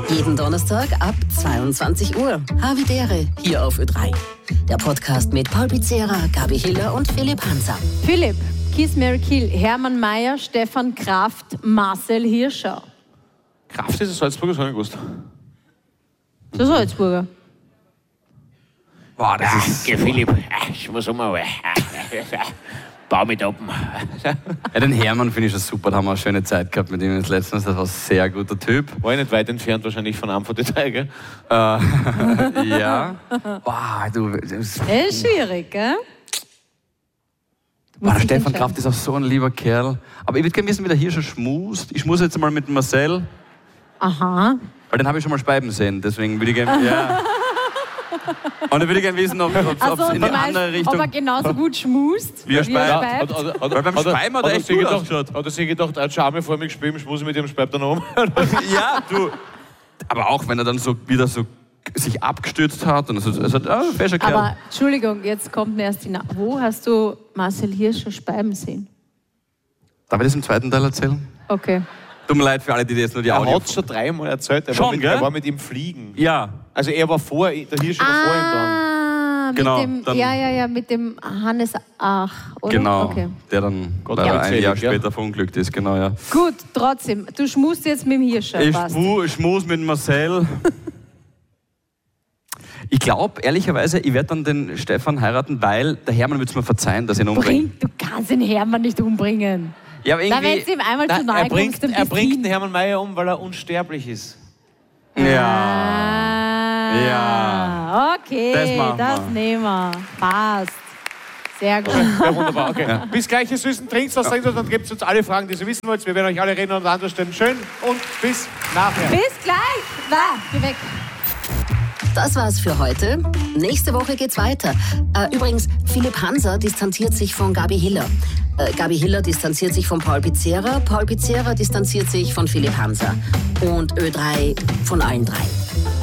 Jeden Donnerstag ab 22 Uhr. Havidere, hier auf Ö3. Der Podcast mit Paul Pizzera, Gabi Hiller und Philipp Hanser. Philipp, Kiss, Mary, Kill, Hermann Mayer, Stefan Kraft, Marcel Hirscher. Kraft ist ein Salzburger, das habe ich gewusst. Der Salzburger. Wow, das ist... Philipp, ich muss mal. Bau mit oben. Ja, den Hermann finde ich schon super, da haben wir eine schöne Zeit gehabt mit ihm letztens, das war ein sehr guter Typ. War ich nicht weit entfernt wahrscheinlich von einem von den drei, gell? Ja. Wow, du... Ist schwierig, gell? Der Stefan Kraft ist auch so ein lieber Kerl. Aber ich würde gerne wissen, wie der hier schon schmust. Ich schmuse jetzt mal mit Marcel. Aha. Weil den habe ich schon mal speiben sehen, deswegen würde ich gerne... Ja. Und dann würde ich gerne wissen, ob es in die andere Richtung... Ob er genauso gut schmust, wie er speibt. Weil beim Speiben hat er echt gut ausgeschaut. Hat er sich gedacht, er hat vor mir gespielt, schmuse mit ihm, speibt dann um. Ja, du... Aber auch, wenn er dann so wieder so sich abgestürzt hat und es hat fescher Kerl. Aber, Entschuldigung, jetzt kommt mir erst die Wo hast du Marcel Hirscher speiben sehen? Darf ich das im zweiten Teil erzählen? Okay. Tut mir leid für alle, die jetzt nur die Audio... Er hat es schon dreimal erzählt, er war mit ihm fliegen. Ja. Also er war der Hirscher war vor ihm dann. Genau, mit dem, dann- mit dem Hannes Ach, oder? Genau, Okay. der dann Gott leider ein unzählig, Jahr ja. später verunglückt ist, genau, ja. Gut, trotzdem, du schmust jetzt mit dem Hirscher, Ich passt. schmus mit Marcel. Ich glaube, ehrlicherweise, ich werde dann den Stefan heiraten, weil der Hermann würde es mir verzeihen, dass ich ihn umbringe. Du kannst den Hermann nicht umbringen. Ja, aber Da, wenn irgendwie... du ihm einmal zu nahe kommst, dann Er bist bringt du den Hermann Mayer um, weil er unsterblich ist. Ja. Okay, Das machen das wir. nehmen wir. Passt. Sehr gut. Ja, wunderbar, okay. Ja. Bis gleich, ihr Süßen, trinkt was, dann gebt uns alle Fragen, die ihr wissen wollt. Wir werden euch alle Reden und Antworten stellen. Schön und bis nachher. Bis gleich. Geh weg. Das war's für heute. Nächste Woche geht's weiter. Übrigens, Philipp Hanser distanziert sich von Gabi Hiller. Gabi Hiller distanziert sich von Paul Pizzera. Paul Pizzera distanziert sich von Philipp Hanser. Und Ö3 von allen drei.